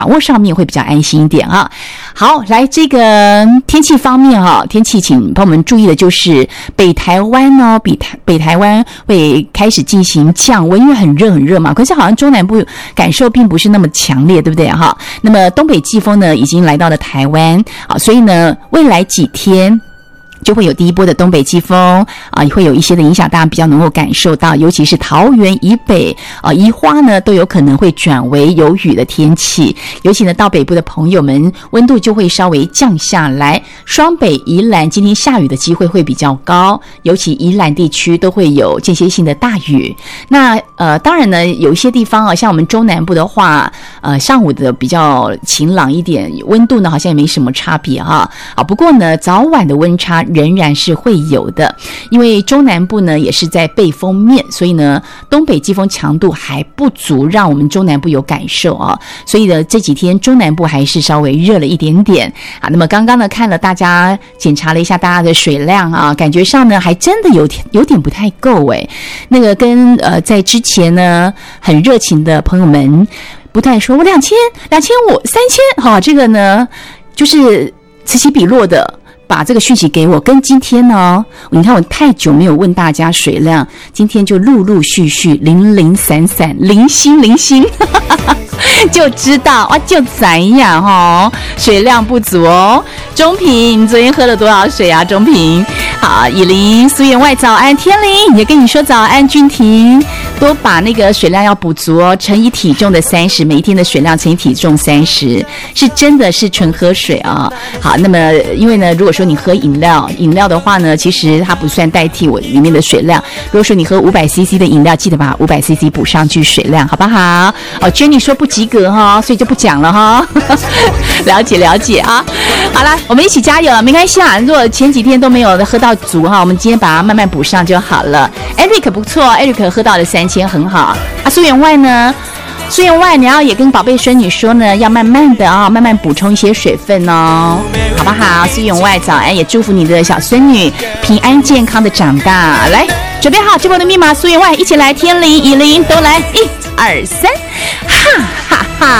握上面会比较安心一点啊。好，来这个天气方面啊，天气请朋友们注意的就是北台湾呢，北台湾会开始进行降温，因为很热嘛，可是好像中南部感受并不是那么强烈，对不对哈？那么东北季风呢已经来到了台湾啊，所以呢未来几天就会有第一波的东北季风啊，也会有一些的影响，大家比较能够感受到，尤其是桃园以北啊，宜花呢都有可能会转为有雨的天气，尤其呢到北部的朋友们，温度就会稍微降下来。双北、宜兰今天下雨的机会会比较高，尤其宜兰地区都会有间歇性的大雨。那当然呢，有一些地方啊，像我们中南部的话，上午的比较晴朗一点，温度呢好像也没什么差别哈。不过呢，早晚的温差仍然是会有的，因为中南部呢也是在背风面，所以呢东北季风强度还不足让我们中南部有感受啊，所以呢这几天中南部还是稍微热了一点点啊。那么刚刚呢看了大家检查了一下大家的水量啊，感觉上呢还真的有点不太够诶。那个跟在之前呢很热情的朋友们不断说我2000、2500、3000哈，这个呢就是此起彼落的把这个讯息给我，跟今天呢，你看我太久没有问大家水量，今天就陆陆续续零零散散零星就知道哇，就怎样哦，水量不足哦。中平，你昨天喝了多少水啊？中平，好，以琳、苏员外早安，天琳也跟你说早安，俊婷，多把那个水量要补足哦，乘以体重的30，每一天的水量乘以体重30，是真的是纯喝水啊。好，那么因为呢，如果说你喝饮料的话呢，其实它不算代替我里面的水量。如果说你喝500cc 的饮料，记得把500cc 补上去水量，好不好？哦 ，Jenny 说不及格哈，所以就不讲了哈。了解啊。好啦，我们一起加油，没关系啊。如果前几天都没有喝到足哈，我们今天把它慢慢补上就好了。Eric 不错 ，Eric 喝到了3000，很好啊。苏员外呢？苏员外，你要也跟宝贝孙女说呢，要慢慢的啊，慢慢补充一些水分哦，好不好？苏员外早安，也祝福你的小孙女平安健康的长大。来，准备好直播的密码，苏员外一起来，天灵、以琳都来，1、2、3，哈哈哈。